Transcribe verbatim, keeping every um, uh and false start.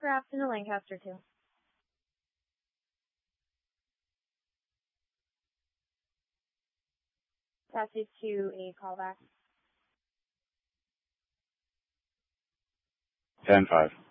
Afton to Lancaster two. Pass it to a callback. ten five.